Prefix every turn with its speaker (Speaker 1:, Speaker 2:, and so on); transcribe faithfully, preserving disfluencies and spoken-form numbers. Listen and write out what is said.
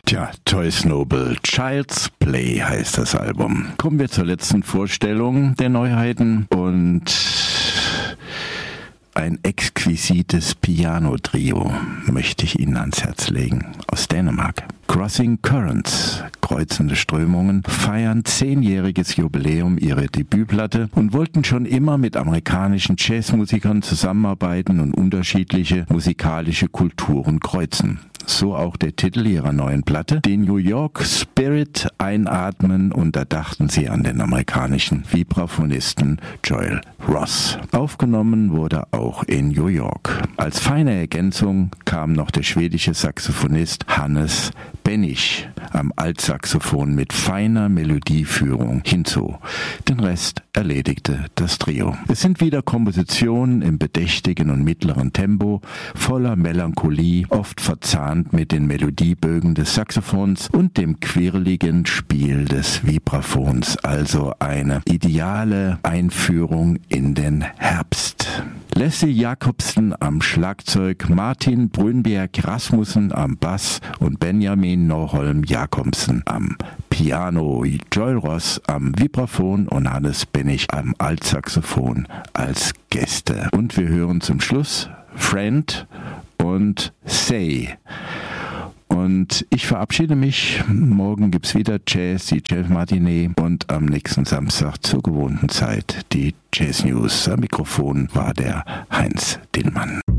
Speaker 1: Tja, Joyce Noble, Child's Play heißt das Album. Kommen wir zur letzten Vorstellung der Neuheiten und ein exquisites Piano-Trio möchte ich Ihnen ans Herz legen, aus Dänemark. Crossing Currents, kreuzende Strömungen, feiern zehnjähriges Jubiläum ihrer Debütplatte und wollten schon immer mit amerikanischen Jazzmusikern zusammenarbeiten und unterschiedliche musikalische Kulturen kreuzen. So auch der Titel ihrer neuen Platte, den New York Spirit einatmen, und da dachten sie an den amerikanischen Vibraphonisten Joel Ross. Aufgenommen wurde auch in New York. Als feine Ergänzung kam noch der schwedische Saxophonist Hannes Benich am Altsaxophon mit feiner Melodieführung hinzu. Den Rest erledigte das Trio. Es sind wieder Kompositionen im bedächtigen und mittleren Tempo, voller Melancholie, oft verzahnt mit den Melodiebögen des Saxophons und dem quirligen Spiel des Vibraphons, also eine ideale Einführung in den Herbst. Leslie Jacobsen am Schlagzeug, Martin Brünberg Rasmussen am Bass und Benjamin Norholm Jacobsen am Piano, Joel Ross am Vibraphon und Hannes Benich am Altsaxophon als Gäste. Und wir hören zum Schluss Friend und Say. Und ich verabschiede mich. Morgen gibt's wieder Jazz, die Jazz-Matinee, und am nächsten Samstag zur gewohnten Zeit die Jazz News. Am Mikrofon war der Heinz Dillmann.